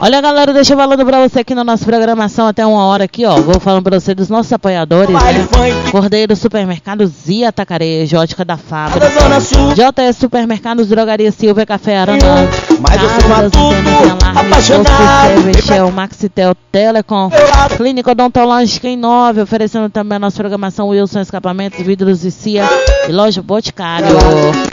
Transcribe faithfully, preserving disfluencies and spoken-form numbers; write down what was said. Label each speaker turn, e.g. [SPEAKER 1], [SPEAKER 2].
[SPEAKER 1] Olha, galera, deixa eu falando pra você aqui na nossa programação até uma hora aqui, ó. Vou falando pra você dos nossos apoiadores, né? Cordeiro Supermercados e Atacarejo, Ótica da Fábrica, J S Supermercados, Drogaria Silvia, Café Aranã, Casas Antenas, Alarme, Michel, Maxitel, Telecom, Clínica Odontológica em nove, oferecendo também a nossa programação Wilson Escapamentos, Vidros e Cia e Loja Boticário.